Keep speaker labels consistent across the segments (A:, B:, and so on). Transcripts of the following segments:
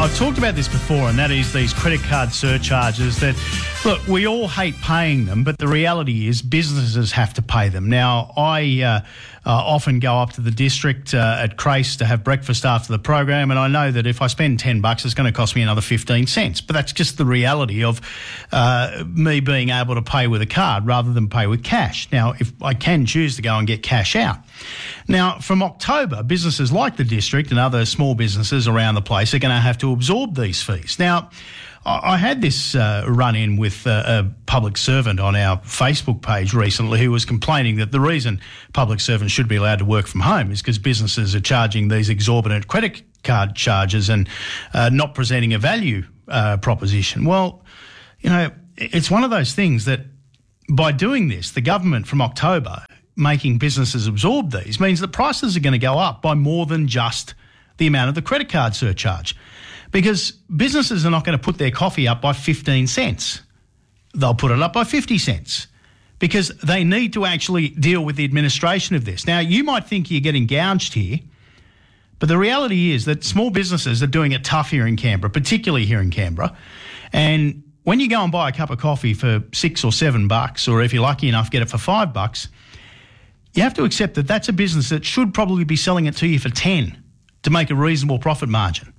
A: I've talked about this before, and that is these credit card surcharges that, look, we all hate paying them, but the reality is businesses have to pay them. Now, I often go up to the district at Crace to have breakfast after the program, and I know that if I spend $10, it's going to cost me another 15 cents. But that's just the reality of me being able to pay with a card rather than pay with cash. Now, if I can choose to go and get cash out. Now, from October, businesses like the district and other small businesses around the place are going to have to absorb these fees. Now, I had this run-in with a public servant on our Facebook page recently who was complaining that the reason public servants should be allowed to work from home is because businesses are charging these exorbitant credit card charges and not presenting a value proposition. Well, you know, it's one of those things that by doing this, the government from October making businesses absorb these means that prices are going to go up by more than just the amount of the credit card surcharge. Because businesses are not going to put their coffee up by 15 cents. They'll put it up by 50 cents because they need to actually deal with the administration of this. Now, you might think you're getting gouged here, but the reality is that small businesses are doing it tough here in Canberra, particularly here in Canberra. And when you go and buy a cup of coffee for $6 or $7, or if you're lucky enough, get it for $5, you have to accept that that's a business that should probably be selling it to you for 10 to make a reasonable profit margin.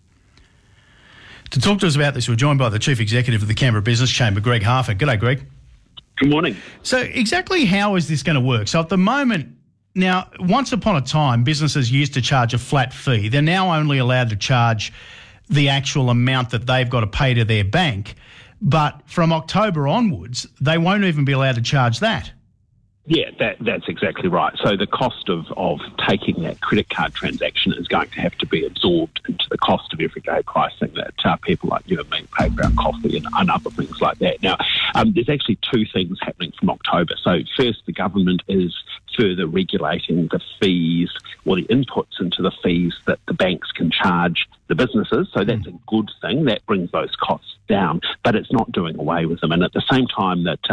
A: To talk to us about this, we're joined by the Chief Executive of the Canberra Business Chamber, Greg Harford. G'day, Greg.
B: Good morning.
A: So exactly how is this going to work? So at the moment, now, once upon a time, businesses used to charge a flat fee. They're now only allowed to charge the actual amount that they've got to pay to their bank. But from October onwards, they won't even be allowed to charge that.
B: Yeah, that's exactly right. So the cost of taking that credit card transaction is going to have to be absorbed into the cost of everyday pricing that people like you and me pay for our coffee and other things like that. Now, there's actually two things happening from October. So first, the government is further regulating the fees or the inputs into the fees that the banks can charge the businesses. So that's a good thing. That brings those costs down, but it's not doing away with them. And at the same time that,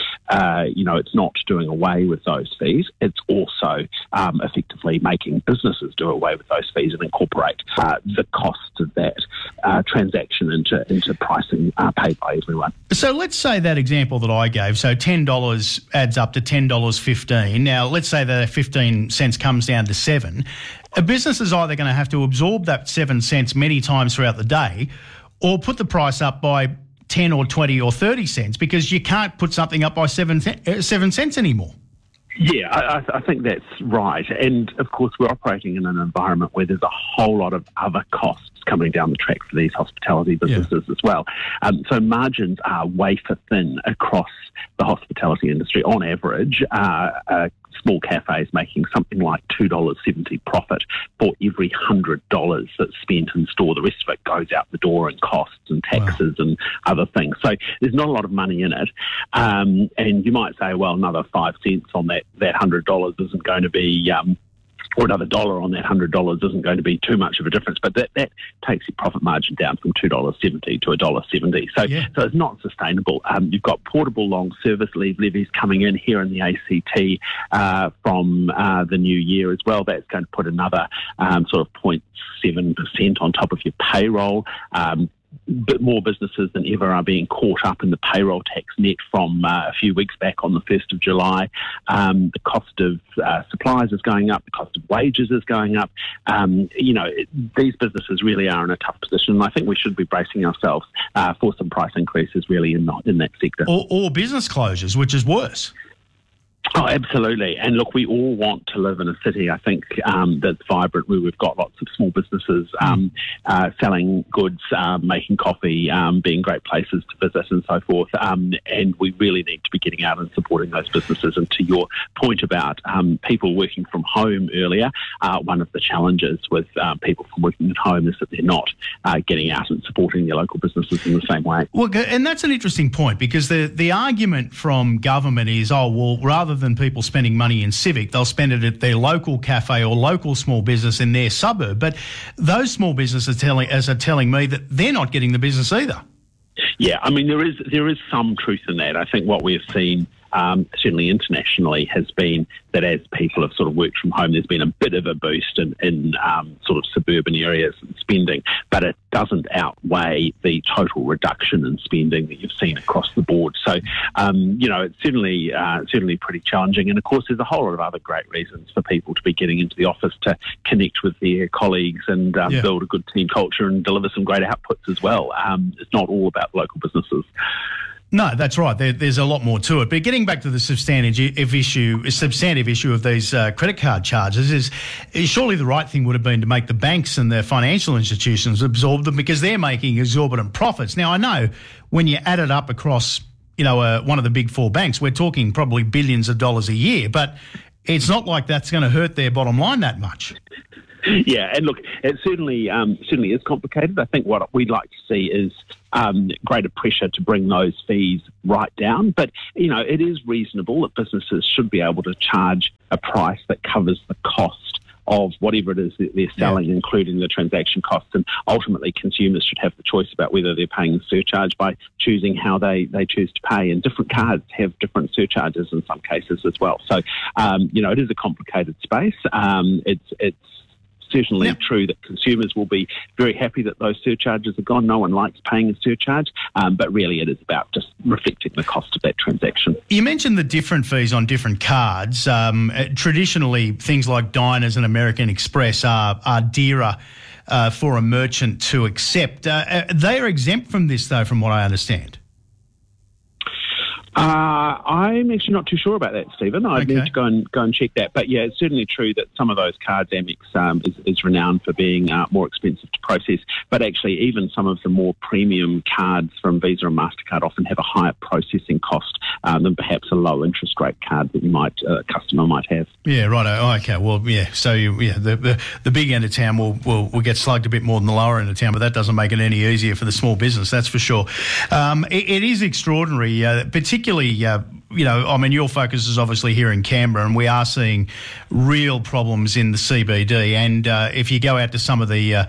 B: it's not doing away with those fees, it's also effectively making businesses do away with those fees and incorporate the costs of that transaction into pricing paid by everyone.
A: So let's say that example that I gave, so $10 adds up to $10.15. Now, let's say that 15 cents comes down to 7. A business is either going to have to absorb that 7 cents many times throughout the day or put the price up by 10 or 20 or 30 cents because you can't put something up by 7 cents anymore.
B: Yeah, I think that's right. And, of course, we're operating in an environment where there's a whole lot of other costs coming down the track for these hospitality businesses as well. So margins are wafer thin across the hospitality industry. On average, small cafes making something like $2.70 profit for every $100 that's spent in store. The rest of it goes out the door in costs and taxes and other things. So there's not a lot of money in it. And you might say, well, another 5 cents on that $100 isn't going to be or another $1 on that $100 isn't going to be too much of a difference, but that takes your profit margin down from $2.70 to $1.70. So it's not sustainable. You've got portable long service leave levies coming in here in the ACT from the new year as well. That's going to put another sort of 0.7% on top of your payroll. But more businesses than ever are being caught up in the payroll tax net from a few weeks back on the 1st of July. The cost of supplies is going up. The cost of wages is going up. These businesses really are in a tough position. And I think we should be bracing ourselves for some price increases really in that sector.
A: Or business closures, which is worse.
B: Oh, absolutely. And look, we all want to live in a city, I think, that's vibrant, where we've got lots of small businesses selling goods, making coffee, being great places to visit and so forth. And we really need to be getting out and supporting those businesses. And to your point about people working from home earlier, one of the challenges with people from working at home is that they're not getting out and supporting their local businesses in the same way.
A: Well, and that's an interesting point because the argument from government is, rather than people spending money in Civic, they'll spend it at their local cafe or local small business in their suburb. But those small businesses are telling me that they're not getting the business either.
B: Yeah, I mean, there is some truth in that. I think what we've seen certainly internationally, has been that as people have sort of worked from home, there's been a bit of a boost in sort of suburban areas and spending, but it doesn't outweigh the total reduction in spending that you've seen across the board. So, it's certainly pretty challenging. And of course, there's a whole lot of other great reasons for people to be getting into the office to connect with their colleagues and build a good team culture and deliver some great outputs as well. It's not all about local businesses.
A: No, that's right. There's a lot more to it. But getting back to the substantive issue of these credit card charges is surely the right thing would have been to make the banks and the financial institutions absorb them, because they're making exorbitant profits. Now, I know when you add it up across, one of the big four banks, we're talking probably billions of dollars a year, but it's not like that's going to hurt their bottom line that much.
B: Yeah, and look, it certainly is complicated. I think what we'd like to see is greater pressure to bring those fees right down. But, it is reasonable that businesses should be able to charge a price that covers the cost of whatever it is that they're selling, including the transaction costs. And ultimately, consumers should have the choice about whether they're paying the surcharge by choosing how they choose to pay. And different cards have different surcharges in some cases as well. So, it is a complicated space. It's certainly true that consumers will be very happy that those surcharges are gone. No one likes paying a surcharge, but really it is about just reflecting the cost of that transaction.
A: You mentioned the different fees on different cards. Traditionally, things like Diners and American Express are dearer for a merchant to accept. They are exempt from this, though, from what I understand.
B: I'm actually not too sure about that, Stephen. I'd need to go and check that. But yeah, it's certainly true that some of those cards, Amex is renowned for being more expensive to process. But actually, even some of the more premium cards from Visa and MasterCard often have a higher processing cost than perhaps a low interest rate card that a customer might have. Yeah, right.
A: Okay. Well, yeah. So the big end of town will get slugged a bit more than the lower end of town, but that doesn't make it any easier for the small business. That's for sure. It is extraordinary, particularly. Your focus is obviously here in Canberra, and we are seeing real problems in the CBD. And if you go out to some of the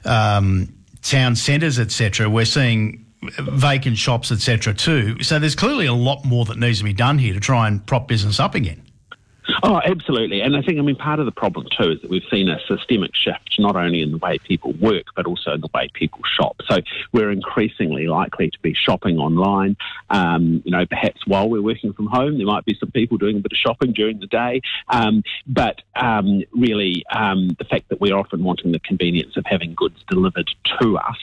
A: town centres, etc., we're seeing vacant shops, etc., too. So there's clearly a lot more that needs to be done here to try and prop business up again.
B: Oh, absolutely. And I think, part of the problem too is that we've seen a systemic shift, not only in the way people work, but also in the way people shop. So we're increasingly likely to be shopping online. Perhaps while we're working from home, there might be some people doing a bit of shopping during the day. But the fact that we're often wanting the convenience of having goods delivered to us,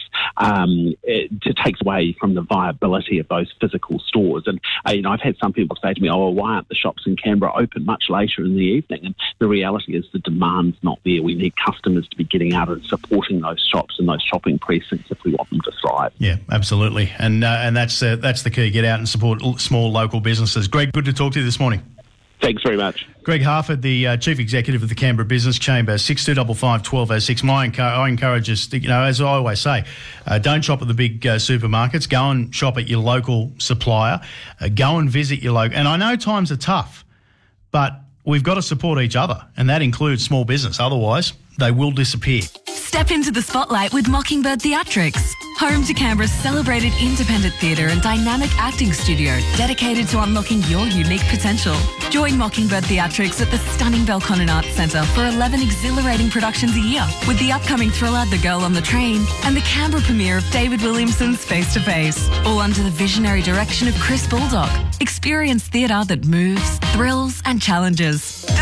B: it takes away from the viability of those physical stores. And, I've had some people say to me, why aren't the shops in Canberra open much later in the evening? And the reality is the demand's not there. We need customers to be getting out and supporting those shops and those shopping precincts if we want them to thrive.
A: Yeah, absolutely. And that's the key. Get out and support small local businesses. Greg, good to talk to you this morning.
B: Thanks very much.
A: Greg Harford, the Chief Executive of the Canberra Business Chamber, 6255 1206. I encourage us, as I always say, don't shop at the big supermarkets. Go and shop at your local supplier. Go and visit your local. And I know times are tough, but we've got to support each other, and that includes small business. Otherwise, they will disappear.
C: Step into the spotlight with Mockingbird Theatrics, home to Canberra's celebrated independent theatre and dynamic acting studio dedicated to unlocking your unique potential. Join Mockingbird Theatrics at the stunning Belconnen Arts Centre for 11 exhilarating productions a year, with the upcoming thriller The Girl on the Train and the Canberra premiere of David Williamson's Face to Face, all under the visionary direction of Chris Baldock. Experience theatre that moves, thrills and challenges.